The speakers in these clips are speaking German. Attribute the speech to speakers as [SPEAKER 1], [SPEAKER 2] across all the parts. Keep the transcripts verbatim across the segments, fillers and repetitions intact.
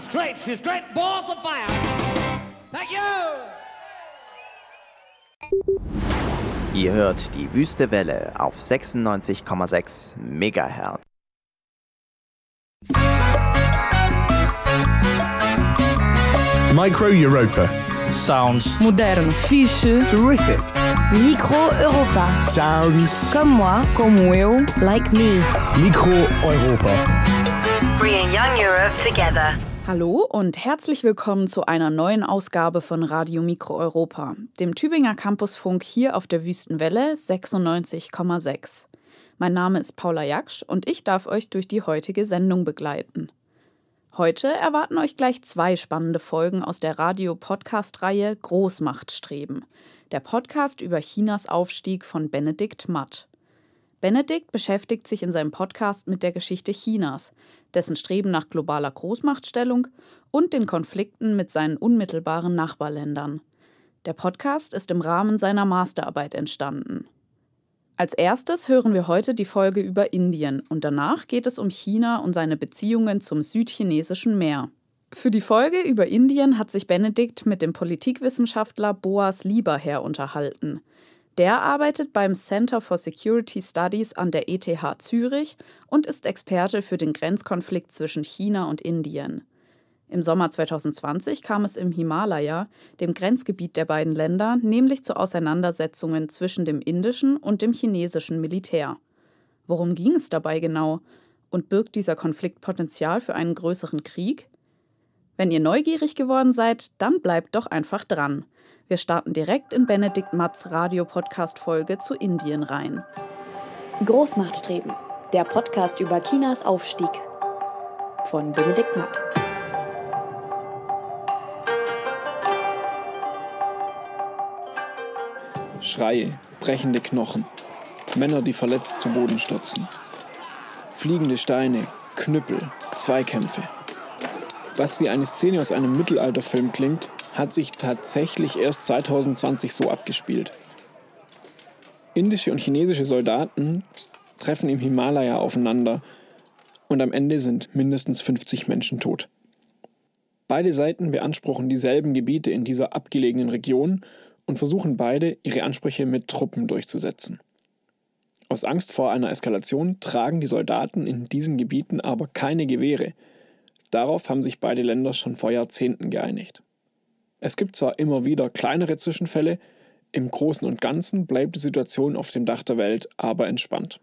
[SPEAKER 1] straight. She's straight balls of fire. Thank you.
[SPEAKER 2] Ihr hört die Wüste Welle auf sechsundneunzig Komma sechs Megahertz.
[SPEAKER 3] Micro Europa.
[SPEAKER 4] Sounds
[SPEAKER 5] Modern. Fiche.
[SPEAKER 3] Terrific.
[SPEAKER 5] Micro Europa.
[SPEAKER 3] Sounds.
[SPEAKER 5] Comme moi. Como eu. Like me.
[SPEAKER 3] Micro Europa.
[SPEAKER 6] Bringing young Europe together.
[SPEAKER 7] Hallo und herzlich willkommen zu einer neuen Ausgabe von Radio Micro Europa, dem Tübinger Campusfunk hier auf der Wüstenwelle sechsundneunzig Komma sechs. Mein Name ist Paula Jaksch und ich darf euch durch die heutige Sendung begleiten. Heute erwarten euch gleich zwei spannende Folgen aus der Radio-Podcast-Reihe Großmachtstreben, der Podcast über Chinas Aufstieg von Benedikt Matt. Benedikt beschäftigt sich in seinem Podcast mit der Geschichte Chinas, dessen Streben nach globaler Großmachtstellung und den Konflikten mit seinen unmittelbaren Nachbarländern. Der Podcast ist im Rahmen seiner Masterarbeit entstanden. Als erstes hören wir heute die Folge über Indien und danach geht es um China und seine Beziehungen zum südchinesischen Meer. Für die Folge über Indien hat sich Benedikt mit dem Politikwissenschaftler Boas Lieberherr unterhalten. Der arbeitet beim Center for Security Studies an der E T H Zürich und ist Experte für den Grenzkonflikt zwischen China und Indien. Im Sommer zwanzig zwanzig kam es im Himalaya, dem Grenzgebiet der beiden Länder, nämlich zu Auseinandersetzungen zwischen dem indischen und dem chinesischen Militär. Worum ging es dabei genau? Und birgt dieser Konflikt Potenzial für einen größeren Krieg? Wenn ihr neugierig geworden seid, dann bleibt doch einfach dran. Wir starten direkt in Benedikt Matts Radio-Podcast-Folge zu Indien rein.
[SPEAKER 8] Großmachtstreben, der Podcast über Chinas Aufstieg von Benedikt Matt.
[SPEAKER 9] Schreie, brechende Knochen, Männer, die verletzt zu Boden stürzen, fliegende Steine, Knüppel, Zweikämpfe. Was wie eine Szene aus einem Mittelalterfilm klingt, hat sich tatsächlich erst zwanzig zwanzig so abgespielt. Indische und chinesische Soldaten treffen im Himalaya aufeinander und am Ende sind mindestens fünfzig Menschen tot. Beide Seiten beanspruchen dieselben Gebiete in dieser abgelegenen Region und versuchen beide, ihre Ansprüche mit Truppen durchzusetzen. Aus Angst vor einer Eskalation tragen die Soldaten in diesen Gebieten aber keine Gewehre. Darauf haben sich beide Länder schon vor Jahrzehnten geeinigt. Es gibt zwar immer wieder kleinere Zwischenfälle, im Großen und Ganzen bleibt die Situation auf dem Dach der Welt aber entspannt.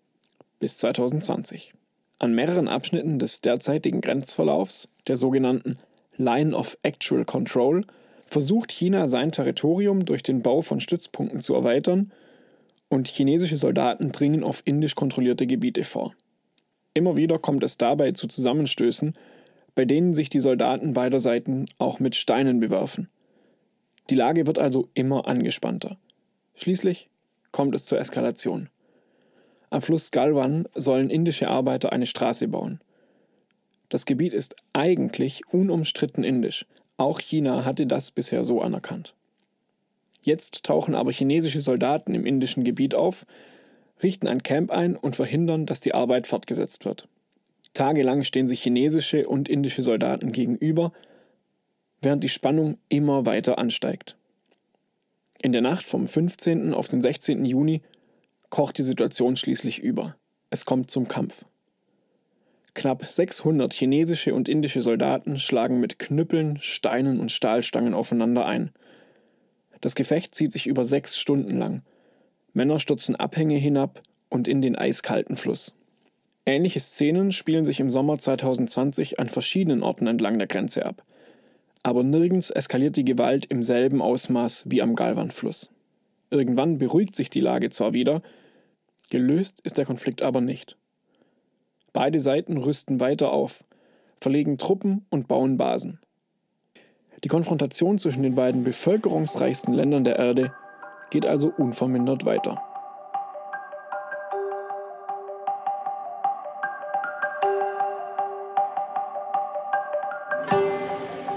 [SPEAKER 9] Bis zwanzig zwanzig. An mehreren Abschnitten des derzeitigen Grenzverlaufs, der sogenannten Line of Actual Control, versucht China sein Territorium durch den Bau von Stützpunkten zu erweitern und chinesische Soldaten dringen auf indisch kontrollierte Gebiete vor. Immer wieder kommt es dabei zu Zusammenstößen, bei denen sich die Soldaten beider Seiten auch mit Steinen bewerfen. Die Lage wird also immer angespannter. Schließlich kommt es zur Eskalation. Am Fluss Galwan sollen indische Arbeiter eine Straße bauen. Das Gebiet ist eigentlich unumstritten indisch. Auch China hatte das bisher so anerkannt. Jetzt tauchen aber chinesische Soldaten im indischen Gebiet auf, richten ein Camp ein und verhindern, dass die Arbeit fortgesetzt wird. Tagelang stehen sich chinesische und indische Soldaten gegenüber, während die Spannung immer weiter ansteigt. In der Nacht vom fünfzehnten auf den sechzehnten Juni kocht die Situation schließlich über. Es kommt zum Kampf. Knapp sechshundert chinesische und indische Soldaten schlagen mit Knüppeln, Steinen und Stahlstangen aufeinander ein. Das Gefecht zieht sich über sechs Stunden lang. Männer stürzen Abhänge hinab und in den eiskalten Fluss. Ähnliche Szenen spielen sich im Sommer zwanzig zwanzig an verschiedenen Orten entlang der Grenze ab. Aber nirgends eskaliert die Gewalt im selben Ausmaß wie am Galwan-Fluss. Irgendwann beruhigt sich die Lage zwar wieder, gelöst ist der Konflikt aber nicht. Beide Seiten rüsten weiter auf, verlegen Truppen und bauen Basen. Die Konfrontation zwischen den beiden bevölkerungsreichsten Ländern der Erde geht also unvermindert weiter.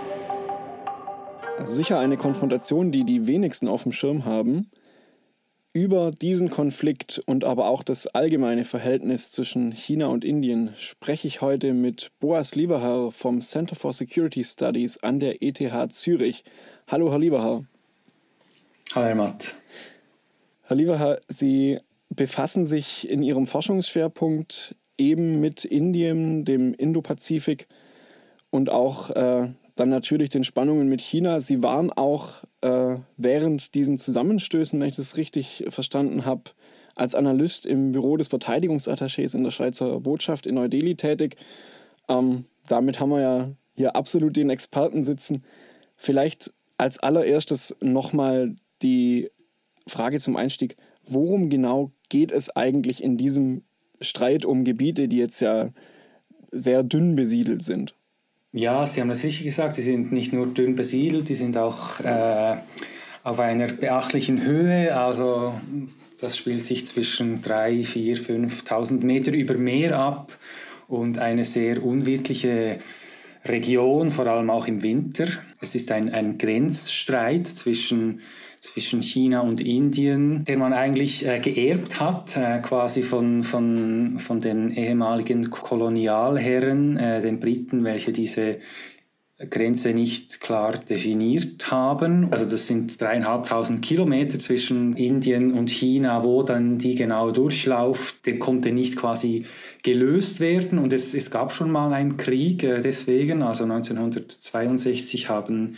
[SPEAKER 9] Sicher eine Konfrontation, die die wenigsten auf dem Schirm haben. Über diesen Konflikt und aber auch das allgemeine Verhältnis zwischen China und Indien spreche ich heute mit Boas Lieberherr vom Center for Security Studies an der E T H Zürich. Hallo, Herr Lieberherr.
[SPEAKER 4] Hallo, Herr Matt.
[SPEAKER 9] Herr Lieberherr, Sie befassen sich in Ihrem Forschungsschwerpunkt eben mit Indien, dem Indopazifik und auch äh, dann natürlich den Spannungen mit China. Sie waren auch äh, während diesen Zusammenstößen, wenn ich das richtig verstanden habe, als Analyst im Büro des Verteidigungsattachés in der Schweizer Botschaft in Neu-Delhi tätig. Ähm, damit haben wir ja hier absolut den Experten sitzen. Vielleicht als allererstes nochmal die Frage zum Einstieg. Worum genau geht es eigentlich in diesem Streit um Gebiete, die jetzt ja sehr dünn besiedelt sind?
[SPEAKER 4] Ja, Sie haben das richtig gesagt, sie sind nicht nur dünn besiedelt, die sind auch äh, auf einer beachtlichen Höhe. Also das spielt sich zwischen drei, vier, fünftausend Meter über Meer ab und eine sehr unwirtliche Region, vor allem auch im Winter. Es ist ein, ein Grenzstreit zwischen zwischen China und Indien, den man eigentlich äh, geerbt hat, äh, quasi von, von, von den ehemaligen Kolonialherren, äh, den Briten, welche diese Grenze nicht klar definiert haben. Also das sind dreieinhalbtausend Kilometer zwischen Indien und China, wo dann die genaue Durchlauf, der konnte nicht quasi gelöst werden. Und es, es gab schon mal einen Krieg äh, deswegen, also neunzehnhundertzweiundsechzig haben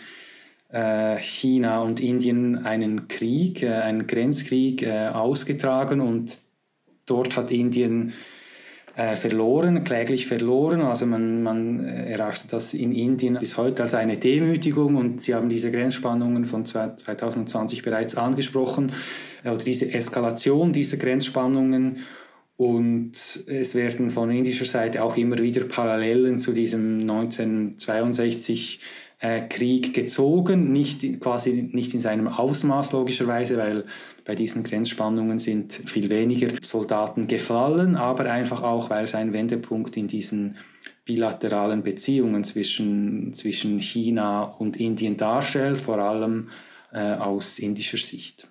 [SPEAKER 4] China und Indien einen Krieg, einen Grenzkrieg ausgetragen und dort hat Indien verloren, kläglich verloren. Also man, man erachtet das in Indien bis heute als eine Demütigung und Sie haben diese Grenzspannungen von zweitausendzwanzig bereits angesprochen, oder diese Eskalation dieser Grenzspannungen. Und es werden von indischer Seite auch immer wieder Parallelen zu diesem neunzehnhundertzweiundsechzig Krieg gezogen, nicht, quasi nicht in seinem Ausmaß logischerweise, weil bei diesen Grenzspannungen sind viel weniger Soldaten gefallen, aber einfach auch, weil es ein Wendepunkt in diesen bilateralen Beziehungen zwischen, zwischen China und Indien darstellt, vor allem äh, aus indischer Sicht.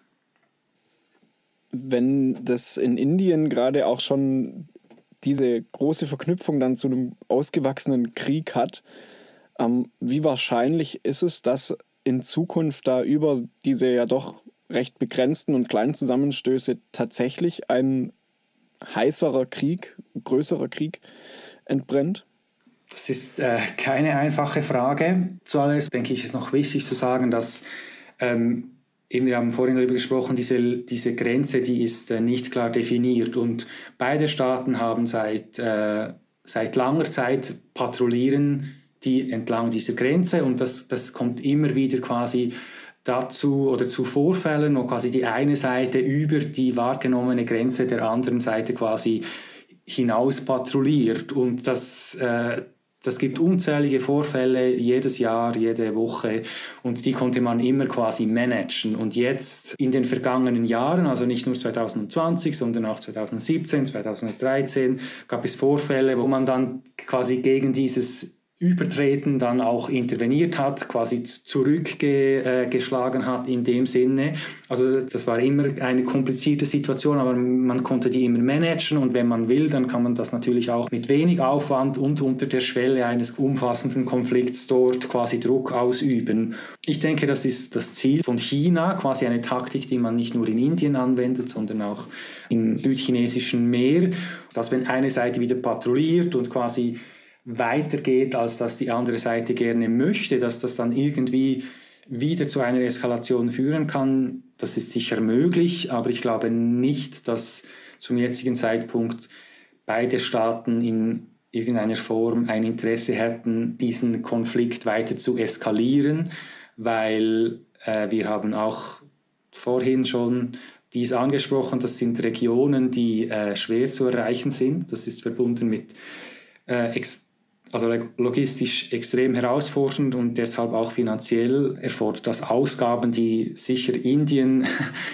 [SPEAKER 9] Wenn das in Indien gerade auch schon diese große Verknüpfung dann zu einem ausgewachsenen Krieg hat, Ähm, wie wahrscheinlich ist es, dass in Zukunft da über diese ja doch recht begrenzten und kleinen Zusammenstöße tatsächlich ein heißerer Krieg, größerer Krieg entbrennt?
[SPEAKER 4] Das ist äh, keine einfache Frage. Zuallererst denke ich, ist noch wichtig zu sagen, dass ähm, eben, wir haben vorhin darüber gesprochen, diese, diese Grenze, die ist äh, nicht klar definiert und beide Staaten haben seit, äh, seit langer Zeit patrouillieren die entlang dieser Grenze und das, das kommt immer wieder quasi dazu oder zu Vorfällen, wo quasi die eine Seite über die wahrgenommene Grenze der anderen Seite quasi hinaus patrouilliert und das, äh, das gibt unzählige Vorfälle jedes Jahr, jede Woche und die konnte man immer quasi managen und jetzt in den vergangenen Jahren, also nicht nur zweitausendzwanzig, sondern auch zweitausendsiebzehn, zweitausenddreizehn gab es Vorfälle, wo man dann quasi gegen dieses Übertreten dann auch interveniert hat, quasi zurückgeschlagen hat in dem Sinne. Also das war immer eine komplizierte Situation, aber man konnte die immer managen und wenn man will, dann kann man das natürlich auch mit wenig Aufwand und unter der Schwelle eines umfassenden Konflikts dort quasi Druck ausüben. Ich denke, das ist das Ziel von China, quasi eine Taktik, die man nicht nur in Indien anwendet, sondern auch im südchinesischen Meer, dass wenn eine Seite wieder patrouilliert und quasi weitergeht, als dass die andere Seite gerne möchte, dass das dann irgendwie wieder zu einer Eskalation führen kann. Das ist sicher möglich, aber ich glaube nicht, dass zum jetzigen Zeitpunkt beide Staaten in irgendeiner Form ein Interesse hätten, diesen Konflikt weiter zu eskalieren, weil äh, wir haben auch vorhin schon dies angesprochen, das sind Regionen, die äh, schwer zu erreichen sind. Das ist verbunden mit äh, ex- also logistisch extrem herausfordernd und deshalb auch finanziell erfordert das Ausgaben, die sicher Indien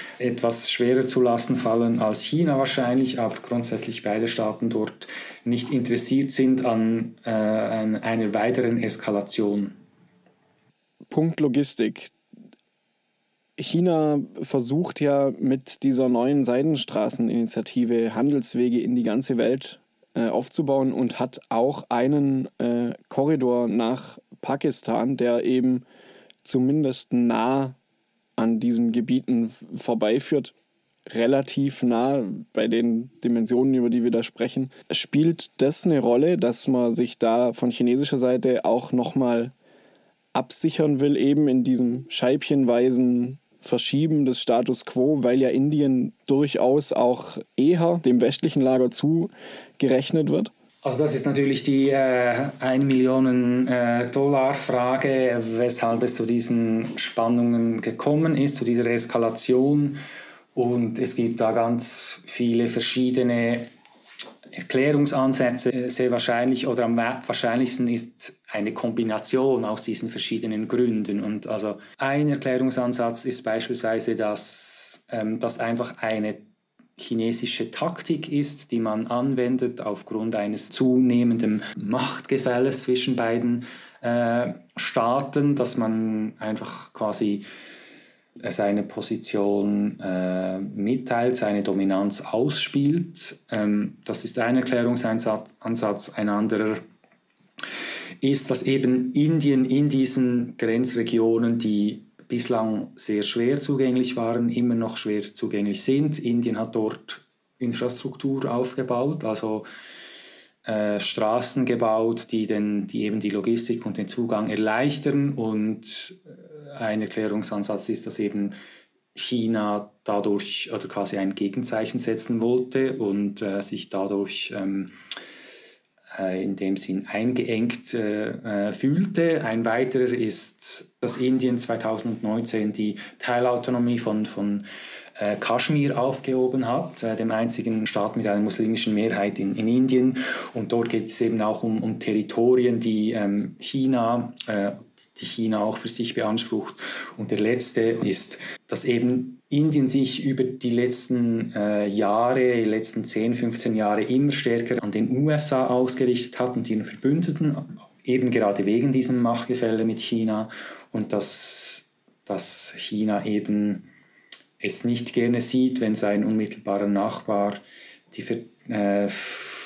[SPEAKER 4] etwas schwerer zu Lasten fallen als China wahrscheinlich, aber grundsätzlich beide Staaten dort nicht interessiert sind an, äh, an einer weiteren Eskalation.
[SPEAKER 9] Punkt Logistik. China versucht ja mit dieser neuen Seidenstraßeninitiative Handelswege in die ganze Welt äh, aufzubauen und hat auch einen äh, Korridor nach Pakistan, der eben zumindest nah an diesen Gebieten vorbeiführt, relativ nah bei den Dimensionen, über die wir da sprechen. Spielt das eine Rolle, dass man sich da von chinesischer Seite auch nochmal absichern will, eben in diesem scheibchenweisen Verschieben des Status quo, weil ja Indien durchaus auch eher dem westlichen Lager zugerechnet wird?
[SPEAKER 4] Also das ist natürlich die äh, eine Million Dollar Frage, weshalb es zu diesen Spannungen gekommen ist, zu dieser Eskalation. Und es gibt da ganz viele verschiedene Erklärungsansätze. Sehr wahrscheinlich oder am wahrscheinlichsten ist eine Kombination aus diesen verschiedenen Gründen. Und also ein Erklärungsansatz ist beispielsweise, dass ähm, das einfach eine chinesische Taktik ist, die man anwendet aufgrund eines zunehmenden Machtgefälles zwischen beiden äh, Staaten, dass man einfach quasi seine Position äh, mitteilt, seine Dominanz ausspielt. Ähm, das ist ein Erklärungsansatz. Ein anderer ist, dass eben Indien in diesen Grenzregionen, die bislang sehr schwer zugänglich waren, immer noch schwer zugänglich sind. Indien hat dort Infrastruktur aufgebaut, also äh, Straßen gebaut, die, den, die eben die Logistik und den Zugang erleichtern. Und ein Erklärungsansatz ist, dass eben China dadurch oder quasi ein Gegenzeichen setzen wollte und äh, sich dadurch ähm, äh, in dem Sinn eingeengt äh, fühlte. Ein weiterer ist, dass Indien zweitausendneunzehn die Teilautonomie von, von äh, Kaschmir aufgehoben hat, äh, dem einzigen Staat mit einer muslimischen Mehrheit in, in Indien. Und dort geht es eben auch um, um Territorien, die ähm, China äh, die China auch für sich beansprucht. Und der letzte ist, dass eben Indien sich über die letzten äh, Jahre, die letzten zehn, fünfzehn Jahre immer stärker an den U S A ausgerichtet hat und ihren Verbündeten, eben gerade wegen diesem Machtgefälle mit China. Und dass, dass China eben es nicht gerne sieht, wenn sein unmittelbarer Nachbar die, äh,